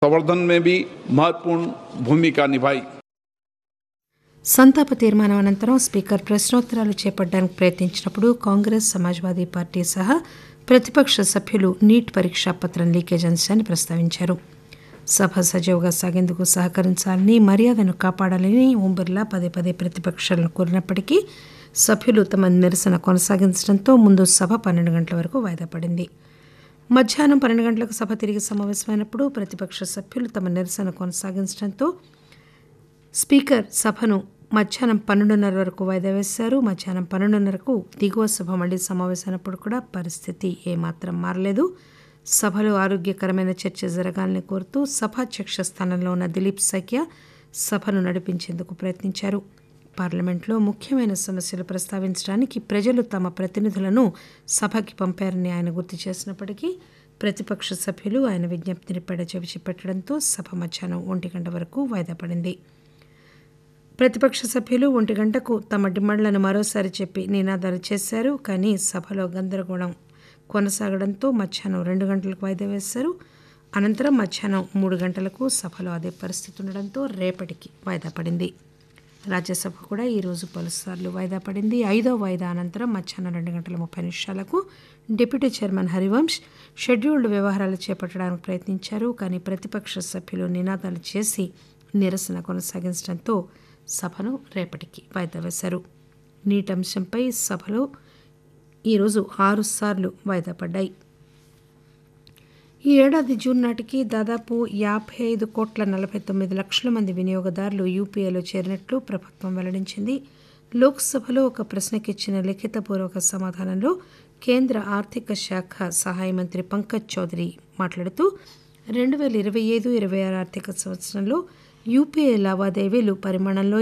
संवर्धन में भी महत्वपूर्ण भूमिका निभाई। సంతాప తీర్మానం అనంతరం స్పీకర్ ప్రశ్నోత్తరాలు చేపట్టడానికి ప్రయత్నించినప్పుడు కాంగ్రెస్ సమాజ్వాదీ పార్టీ సహా ప్రతిపక్ష సభ్యులు నీట్ పరీక్షా పత్రం లీకేజ్ అంశాన్ని ప్రస్తావించారు. సభ సజావుగా సాగేందుకు సహకరించాలని, మర్యాదను కాపాడాలని ఓం బిర్లా పదే పదే ప్రతిపక్షాలను కోరినప్పటికీ సభ్యులు తమ నిరసన కొనసాగించడంతో ముందు సభ 12 గంటల వరకు వాయిదా పడింది. మధ్యాహ్నం 12 గంటలకు సభ తిరిగి సమావేశమైనప్పుడు ప్రతిపక్ష సభ్యులు తమ నిరసన కొనసాగించడంతో స్పీకర్ సభను మధ్యాహ్నం 12:30 వరకు వాయిదా వేశారు. మధ్యాహ్నం 12:30కు దిగువ సభ మళ్లీ సమావేశమైనప్పుడు కూడా పరిస్థితి ఏమాత్రం మారలేదు. సభలో ఆరోగ్యకరమైన చర్చ జరగాలని కోరుతూ సభాధ్యక్ష స్థానంలో ఉన్న దిలీప్ సైకియా సభను నడిపించేందుకు ప్రయత్నించారు. పార్లమెంట్లో ముఖ్యమైన సమస్యలు ప్రస్తావించడానికి ప్రజలు తమ ప్రతినిధులను సభకి పంపారని ఆయన గుర్తు చేసినప్పటికీ ప్రతిపక్ష సభ్యులు ఆయన విజ్ఞప్తిని పెడచెవిచి పెట్టడంతో సభ మధ్యాహ్నం 1 గంట వరకు వాయిదా పడింది. ప్రతిపక్ష సభ్యులు 1 గంటకు తమ డిమాండ్లను మరోసారి చెప్పి నినాదాలు చేశారు. కానీ సభలో గందరగోళం కొనసాగడంతో మధ్యాహ్నం 2 గంటలకు వాయిదా వేశారు. అనంతరం మధ్యాహ్నం 3 గంటలకు సభలో అదే పరిస్థితి ఉండడంతో రేపటికి వాయిదా పడింది. రాజ్యసభ కూడా ఈరోజు పలుసార్లు వాయిదా పడింది. 5వ వాయిదా అనంతరం మధ్యాహ్నం 2 గంటల 30 నిమిషాలకు డిప్యూటీ చైర్మన్ హరివంశ్ షెడ్యూల్డ్ వ్యవహారాలు చేపట్టడానికి ప్రయత్నించారు. కానీ ప్రతిపక్ష సభ్యులు నినాదాలు చేసి నిరసన కొనసాగించడంతో సభను రేపటికి వాయిదా వేశారు. నీట్ అంశంపై సభలో ఈరోజు 6 సార్లు వాయిదా పడ్డాయి. ఈ ఏడాది జూన్ నాటికి దాదాపు 55,49,00,000 మంది వినియోగదారులు యూపీఐలో చేరినట్లు ప్రభుత్వం వెల్లడించింది. లోక్సభలో ఒక ప్రశ్నకి ఇచ్చిన లిఖితపూర్వక సమాధానంలో కేంద్ర ఆర్థిక శాఖ సహాయ మంత్రి పంకజ్ చౌదరి మాట్లాడుతూ 2025-26 ఆర్థిక సంవత్సరంలో యూపీఐ లావాదేవీలు పరిమాణంలో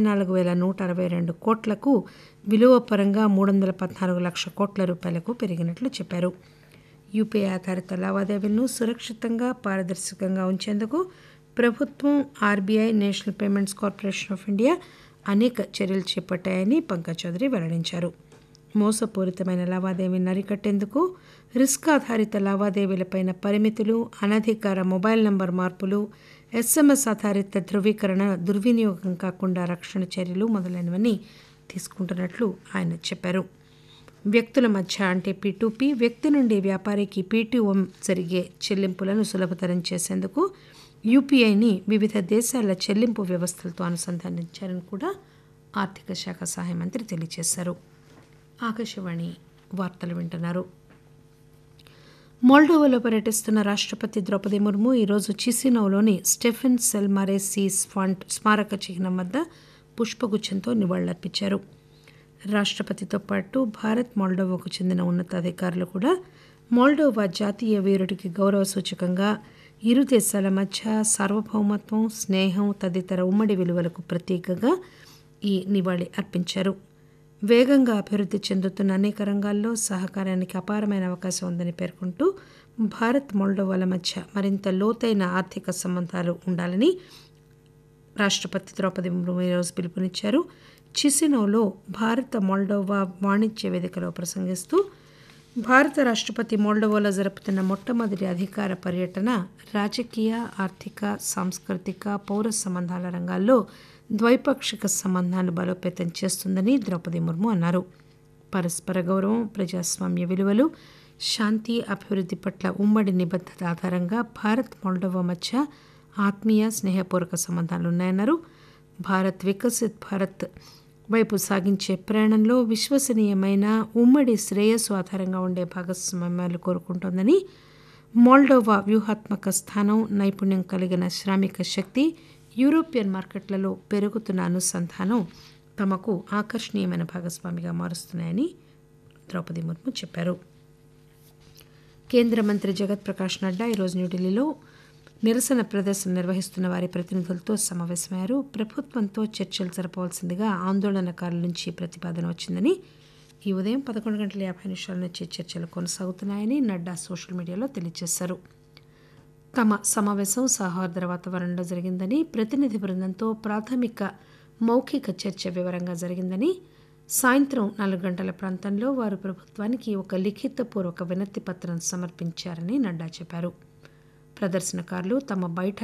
24,162 కోట్లకు, విలువ పరంగా 314 లక్షల కోట్ల రూపాయలకు పెరిగినట్లు చెప్పారు. యూపీఐ ఆధారిత లావాదేవీలను సురక్షితంగా, పారదర్శకంగా ఉంచేందుకు ప్రభుత్వం, RBI, national payments corporation of India అనేక చర్యలు చేపట్టాయని పంకజ్ చౌదరి వెల్లడించారు. మోసపూరితమైన లావాదేవీలను అరికట్టేందుకు రిస్క్ ఆధారిత లావాదేవీలపైన పరిమితులు, అనధికార మొబైల్ నంబర్ మార్పులు, ఎస్ఎంఎస్ ఆధారిత ధృవీకరణ దుర్వినియోగం కాకుండా రక్షణ చర్యలు మొదలైనవన్నీ తీసుకుంటున్నట్లు ఆయన చెప్పారు. వ్యక్తుల మధ్య అంటే P2P, వ్యక్తి నుండి వ్యాపారికి P2M జరిగే చెల్లింపులను సులభతరం చేసేందుకు యూపీఐని వివిధ దేశాల చెల్లింపు వ్యవస్థలతో అనుసంధానించారని కూడా ఆర్థిక శాఖ సహాయ మంత్రి తెలియజేశారు. ఆకాశవాణి వార్తలు వింటున్నారు. మోల్డోవాలో పర్యటిస్తున్న రాష్ట్రపతి ద్రౌపది ముర్ము ఈరోజు చిసినౌలోని స్టెఫెన్ సెల్మారేసీ స్మారక చిహ్నం వద్ద పుష్పగుచ్చంతో నివాళులర్పించారు. రాష్ట్రపతితో పాటు భారత్, మోల్డోవాకు చెందిన ఉన్నతాధికారులు కూడా మోల్డోవా జాతీయ వీరుడికి గౌరవ సూచకంగా ఇరు దేశాల మధ్య సార్వభౌమత్వం, స్నేహం తదితర ఉమ్మడి విలువలకు ప్రతీకగా ఈ నివాళి అర్పించారు. వేగంగా అభివృద్ధి చెందుతున్న అనేక రంగాల్లో సహకారానికి అపారమైన అవకాశం ఉందని పేర్కొంటూ భారత్, మోల్డోవాల మధ్య మరింత లోతైన ఆర్థిక సంబంధాలు ఉండాలని రాష్ట్రపతి ద్రౌపది ముర్ము ఈరోజు పిలుపునిచ్చారు. చిసినౌలో భారత మోల్డోవా వాణిజ్య వేదికలో ప్రసంగిస్తూ భారత రాష్ట్రపతి మోల్డోవాలో జరుపుతున్న మొట్టమొదటి అధికార పర్యటన రాజకీయ, ఆర్థిక, సాంస్కృతిక, పౌర సంబంధాల రంగాల్లో ద్వైపాక్షిక సంబంధాలు బలోపేతం చేస్తుందని ద్రౌపది ముర్ము అన్నారు. పరస్పర గౌరవం, ప్రజాస్వామ్య విలువలు, శాంతి, అభివృద్ధి పట్ల ఉమ్మడి నిబద్ధత ఆధారంగా భారత్, మోల్డోవా మధ్య ఆత్మీయ, స్నేహపూర్వక సంబంధాలున్నాయన్నారు. భారత్ వికసిత్ భారత్ వైపు సాగించే ప్రయాణంలో విశ్వసనీయమైన ఉమ్మడి శ్రేయస్సు ఆధారంగా ఉండే భాగస్వామ్యాలు కోరుకుంటోందని, మోల్డోవా వ్యూహాత్మక స్థానం, నైపుణ్యం కలిగిన శ్రామిక శక్తి, యూరోపియన్ మార్కెట్లలో పెరుగుతున్న అనుసంధానం తమకు ఆకర్షణీయమైన భాగస్వామిగా మారుస్తున్నాయని ద్రౌపది ముర్ము చెప్పారు. కేంద్ర మంత్రి జగత్ ప్రకాష్ నడ్డా ఈరోజు న్యూఢిల్లీలో నిరసన ప్రదర్శన నిర్వహిస్తున్న వారి ప్రతినిధులతో సమావేశమయ్యారు. ప్రభుత్వంతో చర్చలు జరపవలసిందిగా ఆందోళనకారుల నుంచి ప్రతిపాదన వచ్చిందని, ఈ ఉదయం 11:50 నుంచి చర్చలు కొనసాగుతున్నాయని నడ్డా సోషల్ మీడియాలో తెలియజేశారు. తమ సమావేశం సౌహార్ద వాతావరణంలో జరిగిందని, ప్రతినిధి బృందంతో ప్రాథమిక మౌఖిక చర్చ వివరంగా జరిగిందని, సాయంత్రం 4 గంటల ప్రాంతంలో వారు ప్రభుత్వానికి ఒక లిఖితపూర్వక వినతి పత్రం సమర్పించారని నడ్డా చెప్పారు. ప్రదర్శనకారులు తమ బైఠ